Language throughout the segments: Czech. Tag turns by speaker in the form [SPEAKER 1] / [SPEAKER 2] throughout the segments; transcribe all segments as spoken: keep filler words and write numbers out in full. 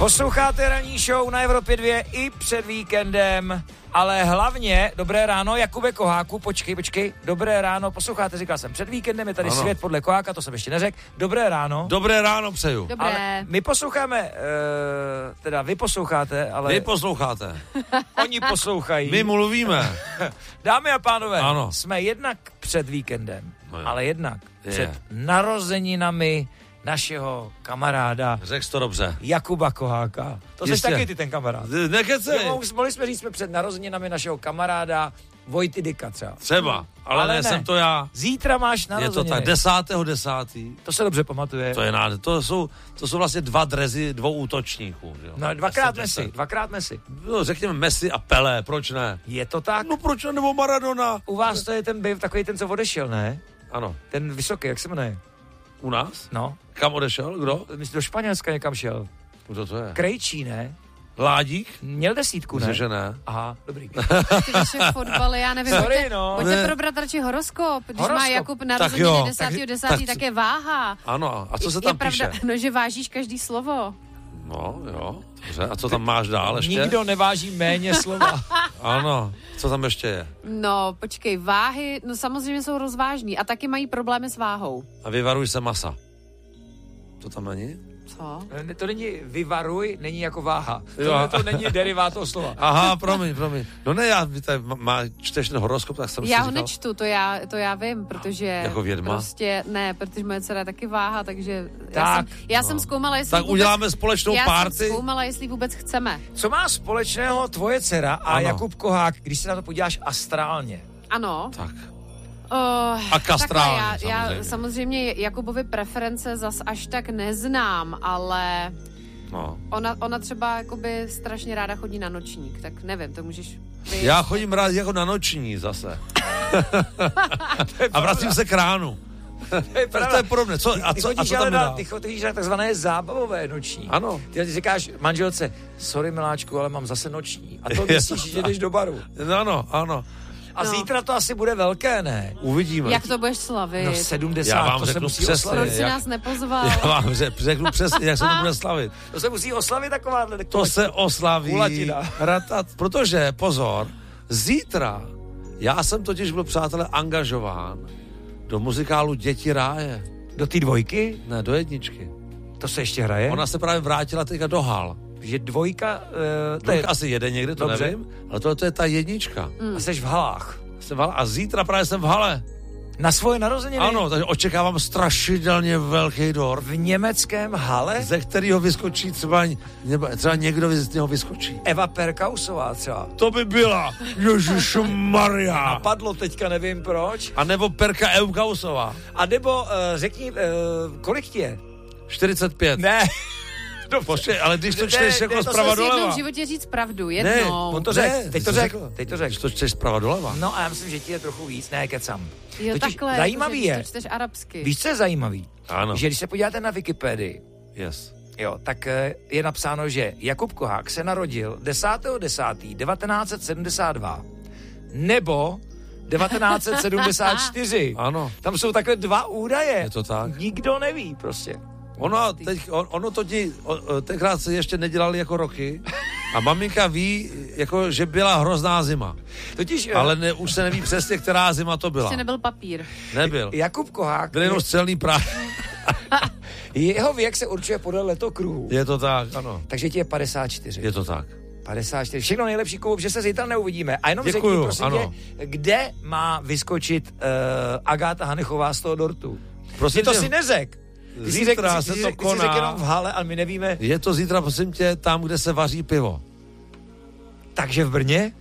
[SPEAKER 1] Posloucháte ranní show na Evropě dva i před víkendem, ale hlavně dobré ráno, Jakube Koháku, počkej, počkej, dobré ráno, posloucháte, říkal jsem před víkendem, je tady ano. Svět podle Koháka, to jsem ještě neřekl, dobré ráno.
[SPEAKER 2] Dobré ráno přeju.
[SPEAKER 3] Dobré.
[SPEAKER 1] Ale my posloucháme, uh, teda vy posloucháte, ale...
[SPEAKER 2] Vy posloucháte.
[SPEAKER 1] Oni poslouchají.
[SPEAKER 2] My mluvíme.
[SPEAKER 1] Dámy a pánové,
[SPEAKER 2] ano.
[SPEAKER 1] jsme jednak před víkendem,
[SPEAKER 2] no
[SPEAKER 1] ale jednak
[SPEAKER 2] je.
[SPEAKER 1] před narozeninami našeho kamaráda.
[SPEAKER 2] Řekl to dobře.
[SPEAKER 1] Jakuba Koháka. To jsi taky ty ten kamarád.
[SPEAKER 2] Nekecej.
[SPEAKER 1] Jo, mohli jsme říct, jsme před narozeninami našeho kamaráda Vojty Dyka třeba.
[SPEAKER 2] Třeba, ale, ale ne, jsem to já.
[SPEAKER 1] Zítra máš narozeniny.
[SPEAKER 2] Je to tak, desátého desátý
[SPEAKER 1] To se dobře pamatuje.
[SPEAKER 2] To je nád. To jsou, to jsou vlastně dva drezy dvou útočníků. Jo.
[SPEAKER 1] No dvakrát Messi, dvakrát Messi.
[SPEAKER 2] No řekněme Messi a Pelé, proč ne?
[SPEAKER 1] Je to tak?
[SPEAKER 2] No proč ne, nebo Maradona?
[SPEAKER 1] U vás to je ten býv, takový ten, co odešel, ne?
[SPEAKER 2] Ano.
[SPEAKER 1] Ten vysoký, jak se jmenuje?
[SPEAKER 2] U nás?
[SPEAKER 1] No.
[SPEAKER 2] Kam odešel? Kdo?
[SPEAKER 1] Myslím, do Španělska někam šel.
[SPEAKER 2] Kdo to je?
[SPEAKER 1] Krejčí, ne?
[SPEAKER 2] Ládík?
[SPEAKER 1] Měl desítku, ne?
[SPEAKER 2] Myslím, že ne.
[SPEAKER 1] Aha, dobrý.
[SPEAKER 3] Ty vaše fotbaly, já nevím.
[SPEAKER 1] Sorry,
[SPEAKER 3] pojďte,
[SPEAKER 1] no.
[SPEAKER 3] Pojďte
[SPEAKER 2] Ne.
[SPEAKER 3] probrat radši horoskop. Když
[SPEAKER 1] Horoskop.
[SPEAKER 3] má Jakub
[SPEAKER 2] Tak
[SPEAKER 3] narozeniny
[SPEAKER 2] jo.
[SPEAKER 3] desátého desátého
[SPEAKER 2] Tak-
[SPEAKER 3] tak, tak je váha.
[SPEAKER 2] Ano, a co se
[SPEAKER 3] Je
[SPEAKER 2] tam
[SPEAKER 3] pravda,
[SPEAKER 2] píše?
[SPEAKER 3] no, že vážíš každý slovo.
[SPEAKER 2] No, jo, dobře. A co tam máš dál ještě?
[SPEAKER 1] Nikdo neváží méně slova.
[SPEAKER 2] Ano, co tam ještě je?
[SPEAKER 3] No, počkej, váhy, no samozřejmě jsou rozvážný a taky mají problémy s váhou.
[SPEAKER 2] A vyvaruj se masa. To tam není?
[SPEAKER 3] Co?
[SPEAKER 1] Ne, to není vyvaruj, není jako váha.
[SPEAKER 2] Jo.
[SPEAKER 1] To, to není derivát toho slova.
[SPEAKER 2] Aha, promiň, promiň. No ne, já, víte, má, čteš ten horoskop, tak jsem
[SPEAKER 3] Já
[SPEAKER 2] si
[SPEAKER 3] ho
[SPEAKER 2] říkal...
[SPEAKER 3] nečtu, to já, to já vím, protože...
[SPEAKER 2] Jako vědma?
[SPEAKER 3] Prostě, ne, protože moje dcera je taky váha, takže...
[SPEAKER 1] Tak,
[SPEAKER 3] já jsem, já
[SPEAKER 2] no.
[SPEAKER 3] jsem zkoumala, jestli
[SPEAKER 2] Tak
[SPEAKER 3] vůbec,
[SPEAKER 2] uděláme společnou
[SPEAKER 3] já
[SPEAKER 2] party.
[SPEAKER 3] jsem zkoumala, jestli vůbec chceme.
[SPEAKER 1] Co má společného tvoje dcera a
[SPEAKER 2] Ano.
[SPEAKER 1] Jakub Kohák, když se na to podíváš astrálně?
[SPEAKER 3] Ano.
[SPEAKER 2] Tak.
[SPEAKER 3] Uh,
[SPEAKER 2] A kastrálně,
[SPEAKER 3] takhle, já,
[SPEAKER 2] samozřejmě.
[SPEAKER 3] já samozřejmě Jakubovi preference zas až tak neznám, ale
[SPEAKER 2] No.
[SPEAKER 3] ona, ona třeba jakoby strašně ráda chodí na nočník, tak nevím, to můžeš... Vy...
[SPEAKER 2] Já chodím rád jako na noční zase. A vracím se k ránu.
[SPEAKER 1] To je
[SPEAKER 2] To je podobné. Co, a
[SPEAKER 1] Ty
[SPEAKER 2] co, a
[SPEAKER 1] chodíš
[SPEAKER 2] co
[SPEAKER 1] ale
[SPEAKER 2] tam
[SPEAKER 1] na,
[SPEAKER 2] nedá?
[SPEAKER 1] ty chodíš na takzvané zábavové noční.
[SPEAKER 2] Ano.
[SPEAKER 1] Ty, ty říkáš manželce, sorry miláčku, ale mám zase noční. A to myslíš, že jdeš do baru.
[SPEAKER 2] No, ano, ano.
[SPEAKER 1] A
[SPEAKER 3] No.
[SPEAKER 1] zítra to asi bude velké, ne?
[SPEAKER 2] Uvidíme.
[SPEAKER 3] Jak to budeš slavit?
[SPEAKER 1] No sedmdesát,
[SPEAKER 2] Já vám
[SPEAKER 1] to se
[SPEAKER 2] řeknu
[SPEAKER 1] musí
[SPEAKER 2] přesně.
[SPEAKER 1] oslavit.
[SPEAKER 3] Proč jsi
[SPEAKER 2] jak-
[SPEAKER 3] nás nepozval?
[SPEAKER 2] Já vám řek- řeknu přesně, jak se to bude slavit.
[SPEAKER 1] To se musí oslavit takováhle.
[SPEAKER 2] To se oslaví.
[SPEAKER 1] Kulatina.
[SPEAKER 2] Ratat, protože, pozor, zítra, já jsem totiž byl, přátelé, angažován do muzikálu Děti ráje.
[SPEAKER 1] Do té dvojky?
[SPEAKER 2] Ne, do jedničky.
[SPEAKER 1] To se ještě hraje?
[SPEAKER 2] Ona se právě vrátila teďka do hal.
[SPEAKER 1] Že dvojka, uh, to
[SPEAKER 2] To
[SPEAKER 1] je,
[SPEAKER 2] asi jede někde, to
[SPEAKER 1] Dobře.
[SPEAKER 2] nevím, ale to, to je ta jednička.
[SPEAKER 1] a seš v halách.
[SPEAKER 2] Jsem v hale. A zítra právě jsem v hale.
[SPEAKER 1] Na svoje narozeniny?
[SPEAKER 2] Ano, takže očekávám strašidelně velký dorf,
[SPEAKER 1] V německém hale?
[SPEAKER 2] ze kterého vyskočí třeba, nebo třeba někdo z něho vyskočí.
[SPEAKER 1] Eva Perkausová třeba.
[SPEAKER 2] To by byla, Ježišmarja.
[SPEAKER 1] Padlo teďka, nevím proč.
[SPEAKER 2] A nebo Perka Eukausová.
[SPEAKER 1] A nebo uh, řekni, uh, kolik ti je?
[SPEAKER 2] čtyřicet pět.
[SPEAKER 1] Ne.
[SPEAKER 2] Počkej, ale když to
[SPEAKER 1] Ne,
[SPEAKER 2] čteš
[SPEAKER 1] ne,
[SPEAKER 2] jako
[SPEAKER 1] to
[SPEAKER 2] zprava
[SPEAKER 3] Musíš jednou
[SPEAKER 2] doleva.
[SPEAKER 3] v životě říct pravdu,
[SPEAKER 2] Ne,
[SPEAKER 3] jednou.
[SPEAKER 1] on to
[SPEAKER 2] ne,
[SPEAKER 1] řek, teď to
[SPEAKER 2] jsi
[SPEAKER 1] řek,
[SPEAKER 2] řekl.
[SPEAKER 1] teď to řek.
[SPEAKER 2] Když to čteš zprava doleva.
[SPEAKER 1] No a já myslím, že ti je trochu víc, ne, kecam.
[SPEAKER 3] Jo,
[SPEAKER 1] Totiž
[SPEAKER 3] takhle,
[SPEAKER 1] zajímavý
[SPEAKER 3] jakože
[SPEAKER 1] je,
[SPEAKER 3] když to čteš arabsky.
[SPEAKER 1] víš, co je zajímavý?
[SPEAKER 2] Ano.
[SPEAKER 1] Že když se podíváte na Wikipedii,
[SPEAKER 2] Yes.
[SPEAKER 1] jo, tak eh, je napsáno, že Jakub Kohák se narodil desátého desátého devatenáct set sedmdesát dva nebo devatenáct set sedmdesát čtyři.
[SPEAKER 2] Ano.
[SPEAKER 1] Tam jsou takhle dva údaje.
[SPEAKER 2] Je to tak.
[SPEAKER 1] Nikdo neví prostě.
[SPEAKER 2] Ono, teď, on, ono to ti, o- o- tenkrát se ještě nedělali jako roky a maminka ví, jako, že byla hrozná zima.
[SPEAKER 1] Totiž eh,
[SPEAKER 2] Ale ne, už se neví přesně, která zima to byla.
[SPEAKER 3] Ještě nebyl papír.
[SPEAKER 2] Nebyl.
[SPEAKER 1] Jakub Kohák,
[SPEAKER 2] Byl jenom střelný práh.
[SPEAKER 1] jeho věk se určuje podle letokruhu.
[SPEAKER 2] Je to tak, ano.
[SPEAKER 1] Takže ti je padesát čtyři.
[SPEAKER 2] Je to tak.
[SPEAKER 1] padesát čtyři. Všechno nejlepší, Kubo, že se zítra neuvidíme. A jenom
[SPEAKER 2] Děkuju,
[SPEAKER 1] řekni, prosím
[SPEAKER 2] ano.
[SPEAKER 1] tě, kde má vyskočit uh, Agáta Hanichová z toho dortu?
[SPEAKER 2] Prosím
[SPEAKER 1] Ty to
[SPEAKER 2] tě,
[SPEAKER 1] si neřek. Ty si
[SPEAKER 2] zítra
[SPEAKER 1] řek,
[SPEAKER 2] se
[SPEAKER 1] ty si
[SPEAKER 2] to
[SPEAKER 1] řek, ty si řek
[SPEAKER 2] koná.
[SPEAKER 1] jenom v hale, ale my nevíme.
[SPEAKER 2] Je to zítra, prosím tě, tam, kde se vaří pivo.
[SPEAKER 1] Takže v Brně?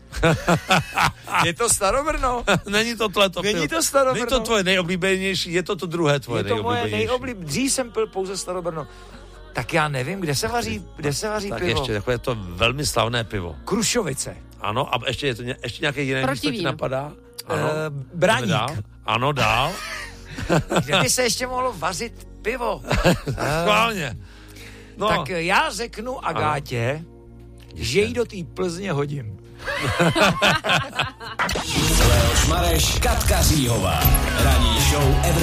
[SPEAKER 1] Je to Starobrno?
[SPEAKER 2] Není to tohle to
[SPEAKER 1] Není
[SPEAKER 2] pivo.
[SPEAKER 1] to Starobrno.
[SPEAKER 2] Není to tvoje nejoblíbenější, je to to druhé tvoje
[SPEAKER 1] Je to moje
[SPEAKER 2] nejoblíbenější.
[SPEAKER 1] nejoblíb... Dřív jsem pil pouze Starobrno. Tak já nevím, kde se vaří, kde se vaří
[SPEAKER 2] Tak
[SPEAKER 1] pivo.
[SPEAKER 2] ještě takové to velmi slavné pivo.
[SPEAKER 1] Krušovice.
[SPEAKER 2] Ano, a ještě je to ně, ještě nějaké jiné místo ti
[SPEAKER 3] Protivín.
[SPEAKER 2] napadá? Ano.
[SPEAKER 1] Eh, Braník.
[SPEAKER 2] Jdeme dál? Ano, dál.
[SPEAKER 1] Kde by se ještě mohlo vařit pivo?
[SPEAKER 2] Schválně. No,
[SPEAKER 1] Tak já řeknu Agátě, že jí do té Plzně hodím.
[SPEAKER 4] Leoš Mareš, Katka Říhová. Ranní show Evropy.